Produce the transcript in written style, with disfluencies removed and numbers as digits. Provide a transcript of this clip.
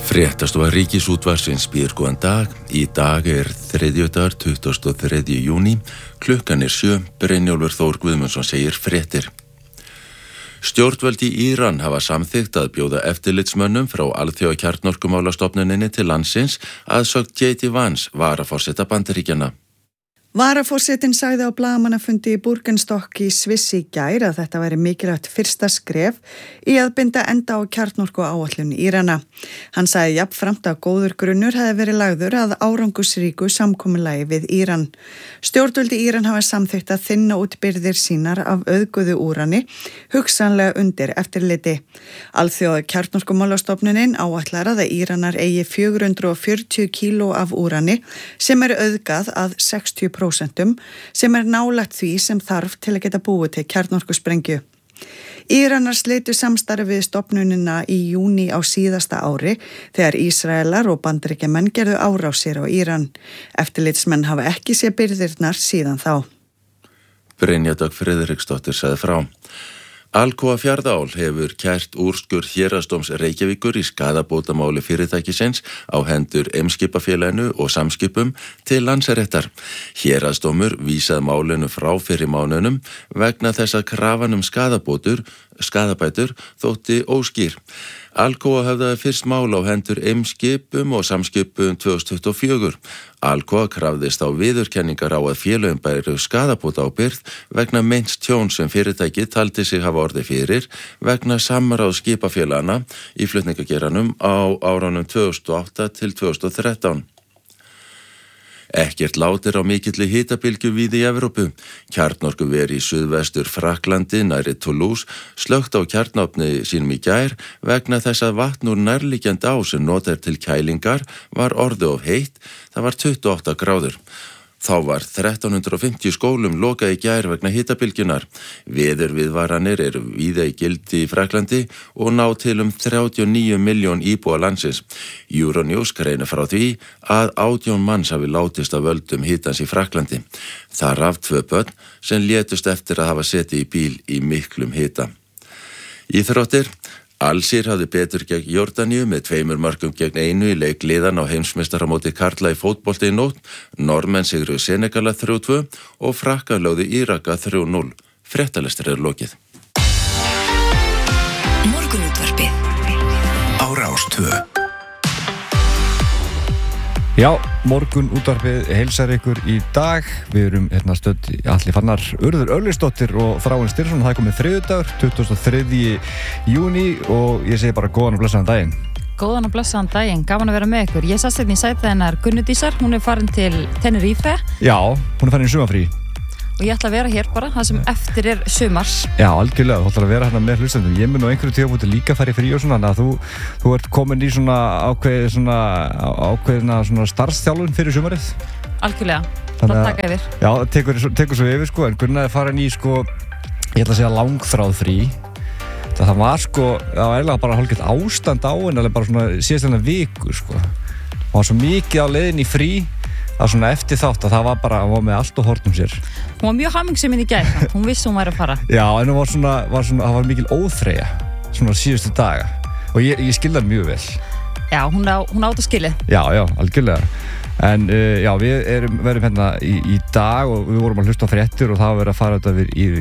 Fréttastofa Ríkisútvarpsins býður góðan dag. Í dag þriðjudagur 23. júní. Klukkan 7. Brynjólfur Þór Guðmundsson segir fréttir. Stjórnvöld í Íran hafa samþykkt að bjóða eftirlitsmönnum frá Alþjóðakjarnorkumálastofnuninni til landsins að sögn J.D. Vance, varaforseta Bandaríkjanna. Varaforsetinn sagði á blaðamannafundi í Burgenstock í Sviss í gær að þetta væri mikilvægt fyrsta skref í að binda enda á kjarnorkuáætlun Írana. Hann sagði jafnframt að góður grunnur hefði verið lagður að árangursríku samkomulagi við Íran. Stjórnvöld í Íran hafa samþykkt að þynna út birgðir sínar af auðguðu úrani, hugsanlega undir eftirliti. Alþjóða kjarnorkumálastofnunin áætlar að Íranar eigi 440 kíló af úrani sem auðgað að 60%. Sem nálægt því sem þarf til að geta búið til kjarnorkusprengju. Íranar slitu samstarfi við stofnunina í júní á síðasta ári þegar Ísraelar og Bandaríkjamenn gerðu árásir á Íran. Eftirlitsmenn hafa ekki séð birgðirnar síðan þá. Brynja Dögg Friðriksdóttir sagði frá. Alcoa Fjarðaál hefur kært úrskurð Héraðsdóms Reykjavíkur í skaðabótamáli fyrirtækisins á hendur Eimskipafélaginu og Samskipum til Landsréttar. Héraðsdómur vísað málinu frá fyrir mánuðnum vegna þess að krafan skaðabætur þótti óskýr. Alcoa höfðaði fyrst mál á hendur Eimskipum og Samskipum 2024. Alcoa krafðist á viðurkenningar á að félögum bæru skaðabótaábyrgð vegna meints tjón sem fyrirtæki taldi sig hafa orðið fyrir vegna samráð skipafélagana í flutningageiranum á árunum 2008 til 2013. Ekkert látir á mikilli hitabylgju víða í Evrópu. Kjarnorkuver í suðvestur Frakklandi nærri Toulouse slökkt á kjarnaofni sínum í gær vegna þess að vatn úr nærliggjandi á sem notað til kælingar var orðið of heitt, það var 28 gráður. Þá var 1350 skólum lokað í gær vegna hitabylgjunar. Veðurviðvaranir eru víða í gildi í Frakklandi og ná til 39 milljón íbúa landsins. Euronews greinir frá því að 18 manns hafi látist af völdum hitans í Frakklandi. Þar af 2 börn sem létust eftir að hafa setið í bíl í miklum hita. Íþróttir. Alsír hafði betur gegn Jordaníu með 2 mörkum gegn 1 í leik liðan á heimsmeistaramóti karla í fótbolta í nótt. Normenn sigruðu Senegala 3-2 og Frakkar lögðu Íraka 3-0. Fréttalestur lokið. Morgunútvarpið á Rás 2. Já, morgunútvarpið heilsar ykkur í dag. Við erum stödd Atli Fannar Urður Örlygsdóttir og Þráinn Styrrsson. Það komið þriðjudagur, 23. júní og ég segi bara góðan og blessaðan daginn. Góðan og blessaðan daginn, gaman að vera með ykkur. Ég satt hérna í sætið hennar Gunnu Dísar, hún farin til Tenerife. Já, hún farin í sumarfrí. Og ég ætla að vera hér bara, það sem eftir sumars. Já, algjörlega, þú ætlar að vera hérna með hlustendum. Ég mun á einhverju tímabúti líka fara í frí og svona, þannig að þú ert komin í svona ákveðina svona starfsþjálfun fyrir sumarið. Algjörlega, það taka yfir. Já, tekur svo yfir en Gunnar farin í ég ætla að segja langþráð frí. Það var eiginlega bara hálfgett ástand á henni, alveg bara svona síðast viku Það var svo mikið á leiðinni í frí að svona eftir þátt að það var bara, hún var með allt og hornum sér. Hún var mjög hamingjusöm í gær, hún vissi hún væri að fara. Já, en hún það var mikil óþreyja, svona síðustu daga. Og ég skildi það mjög vel. Já, hún átt að skilja. Já, algjörlega. En já, við verðum hérna í dag og við vorum að hlusta á fréttir og það var verið að fara þetta